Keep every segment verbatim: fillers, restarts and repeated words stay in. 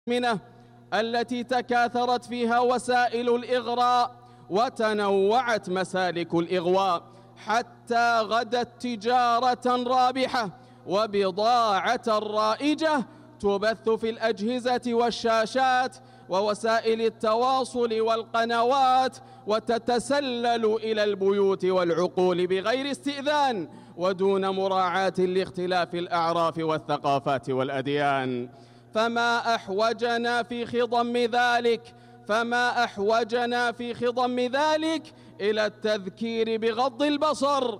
منه التي تكاثرت فيها وسائل الإغراء وتنوعت مسالك الإغواء حتى غدت تجارة رابحة وبضاعة رائجة تبث في الأجهزة والشاشات ووسائل التواصل والقنوات وتتسلل إلى البيوت والعقول بغير استئذان ودون مراعاة لاختلاف الأعراف والثقافات والأديان. فما أحوجنا في خضم ذلك فما أحوجنا في خضم ذلك إلى التذكير بغض البصر،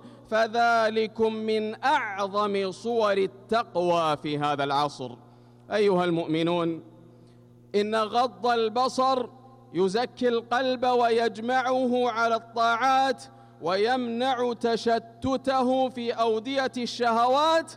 فذلكم من أعظم صور التقوى في هذا العصر. أيها المؤمنون، إن غض البصر يزكي القلب ويجمعه على الطاعات ويمنع تشتته في أودية الشهوات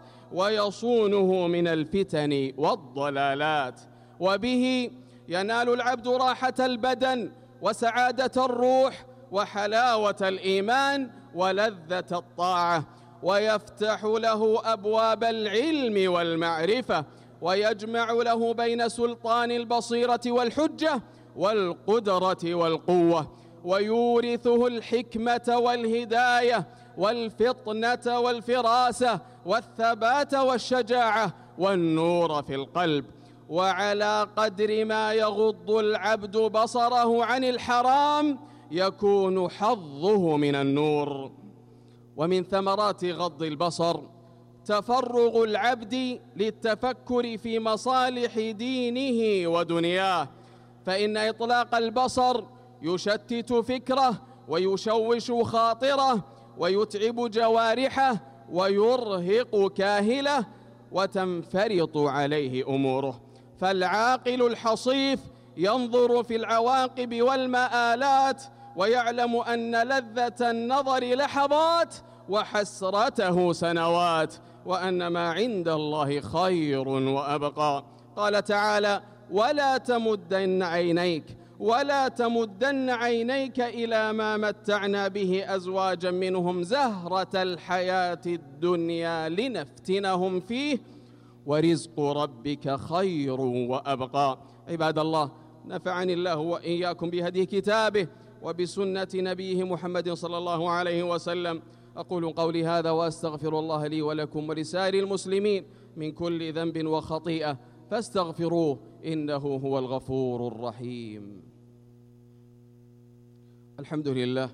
ويصونه من الفتن والضلالات، وبه ينال العبد راحة البدن وسعادة الروح وحلاوة الإيمان ولذة الطاعة، ويفتح له أبواب العلم والمعرفة، ويجمع له بين سلطان البصيرة والحجة والقدرة والقوة، ويورثه الحكمة والهداية والفطنة والفراسة والثبات والشجاعة والنور في القلب. وعلى قدر ما يغض العبد بصره عن الحرام يكون حظه من النور. ومن ثمرات غض البصر تفرغ العبد للتفكر في مصالح دينه ودنياه، فإن إطلاق البصر يشتت فكره ويشوش خاطره ويتعب جوارحه ويرهق كاهله وتنفرط عليه أموره. فالعاقل الحصيف ينظر في العواقب والمآلات ويعلم أن لذة النظر لحظات وحسرته سنوات، وأن ما عند الله خير وأبقى. قال تعالى: ولا تمدن عينيك ولا تمدن عينيك إلى ما متعنا به أزواجا منهم زهرة الحياة الدنيا لنفتنهم فيه ورزق ربك خير وأبقى. عباد الله، نفعني الله وإياكم بهدي كتابه وبسنة نبيه محمد صلى الله عليه وسلم. أقول قولي هذا وأستغفر الله لي ولكم ولسائر المسلمين من كل ذنب وخطيئة فاستغفروه إنه هو الغفور الرحيم. الحمد لله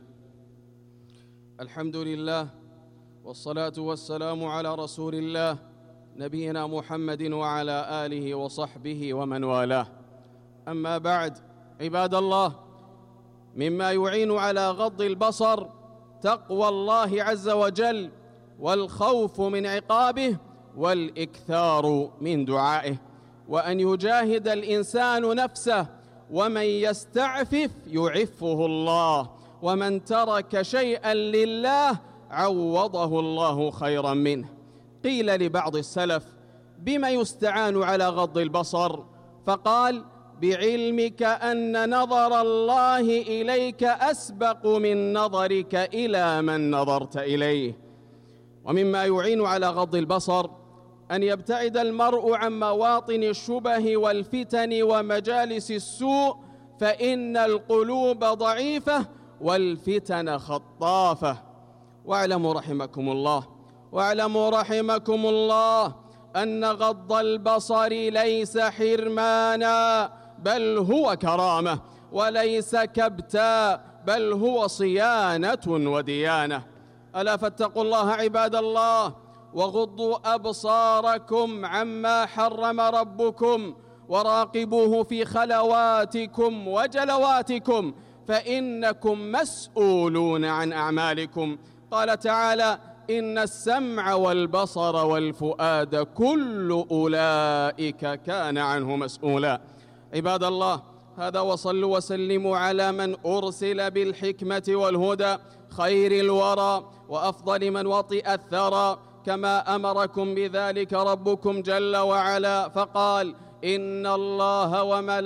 الحمد لله والصلاة والسلام على رسول الله نبينا محمد وعلى آله وصحبه ومن والاه. أما بعد، عباد الله، مما يعين على غض البصر تقوى الله عز وجل والخوف من عقابه والإكثار من دعائه، وأن يجاهد الإنسان نفسه، ومن يستعفف يعفه الله، ومن ترك شيئا لله عوضه الله خيرا منه. قيل لبعض السلف: بما يستعان على غض البصر؟ فقال: بعلمك أن نظر الله إليك أسبق من نظرك إلى من نظرت إليه. ومما يعين على غض البصر أن يبتعد المرء عن مواطن الشبه والفتن ومجالس السوء، فإن القلوب ضعيفة والفتن خطافة. واعلموا رحمكم الله واعلموا رحمكم الله أن غض البصر ليس حرمانا بل هو كرامة، وليس كبتا بل هو صيانة وديانة. ألا فاتقوا الله عباد الله، وغضوا أبصاركم عما حرم ربكم، وراقبوه في خلواتكم وجلواتكم، فإنكم مسؤولون عن أعمالكم. قال تعالى: إن السمع والبصر والفؤاد كل أولئك كان عنه مسؤولا. عباد الله، هذا وصلوا وسلموا على من أرسل بالحكمة والهدى، خير الورى وأفضل من وطئ الثرى، كما أمركم بذلك ربكم جل وعلا، فقال: إن الله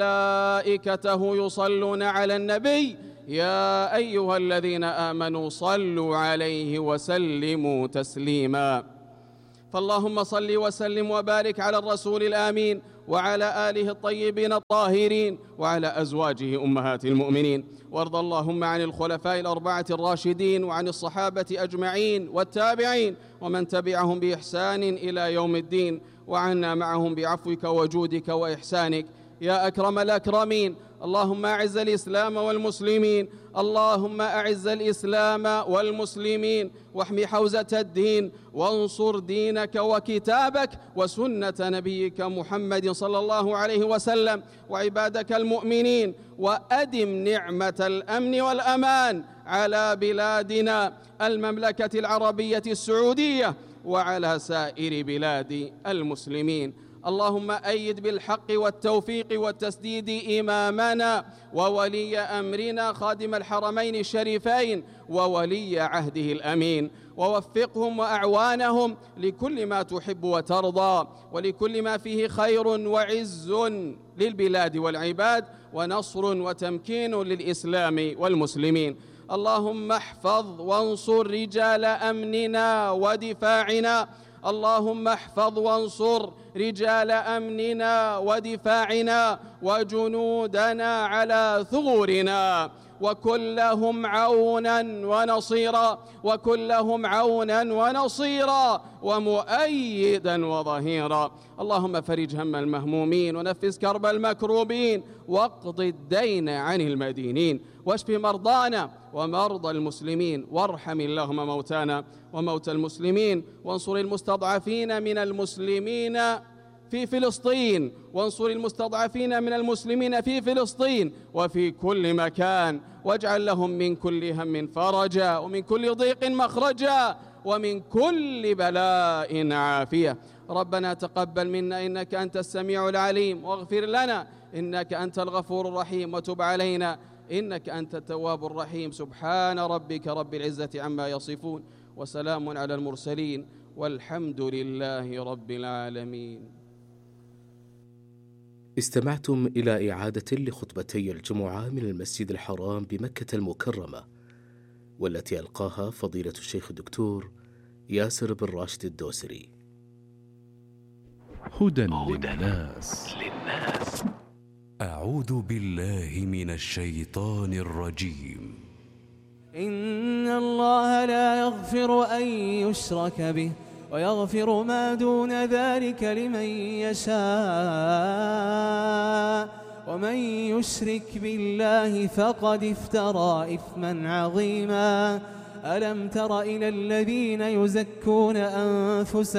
وملائكته يصلون على النبي يا أيها الذين آمنوا صلوا عليه وسلموا تسليما. فاللهم صل وسلم وبارك على الرسول الآمين وعلى آله الطيبين الطاهرين وعلى أزواجه أمهات المؤمنين. وارض اللهم عن الخلفاء الأربعة الراشدين وعن الصحابة أجمعين والتابعين ومن تبعهم بإحسان إلى يوم الدين، وعنا معهم بعفوك وجودك وإحسانك يا أكرم الأكرمين. اللهم أعز الإسلام والمسلمين، اللهم أعز الإسلام والمسلمين، واحمي حوزة الدين، وانصر دينك وكتابك وسنة نبيك محمد صلى الله عليه وسلم وعبادك المؤمنين، وأدم نعمة الأمن والأمان على بلادنا المملكة العربية السعودية وعلى سائر بلاد المسلمين. اللهم أيد بالحق والتوفيق والتسديد إمامنا وولي أمرنا خادم الحرمين الشريفين وولي عهده الأمين، ووفقهم وأعوانهم لكل ما تحب وترضى ولكل ما فيه خير وعز للبلاد والعباد ونصر وتمكين للإسلام والمسلمين. اللهم احفظ وانصر رجال أمننا ودفاعنا، اللهم احفظ وانصر رجال أمننا ودفاعنا وجنودنا على ثغورنا، وكن لهم عونا ونصيرا وكن لهم عونا ونصيرا ومؤيدا وظهيرا. اللهم فرج هم المهمومين ونفس كرب المكروبين واقض الدين عن المدينين، واشف مرضانا ومرضى المسلمين، وارحم اللهم موتانا وموتى المسلمين، وانصر المستضعفين من المسلمين في فلسطين، وانصر المستضعفين من المسلمين في فلسطين وفي كل مكان، واجعل لهم من كل هم فرجا ومن كل ضيق مخرجا ومن كل بلاء عافية. ربنا تقبل منا إنك أنت السميع العليم، واغفر لنا إنك أنت الغفور الرحيم، وتب علينا إنك أنت التواب الرحيم. سبحان ربك رب العزة عما يصفون، وسلام على المرسلين، والحمد لله رب العالمين. استمعتم إلى إعادة لخطبتي الجمعة من المسجد الحرام بمكة المكرمة، والتي ألقاها فضيلة الشيخ الدكتور ياسر بن راشد الدوسري. هدى للناس. أعوذ بالله من الشيطان الرجيم. إن الله لا يغفر أن يشرك به ويغفر ما دون ذلك لمن يشاء، ومن يشرك بالله فقد افترى إثما عظيما. ألم تر إلى الذين يزكون أنفسهم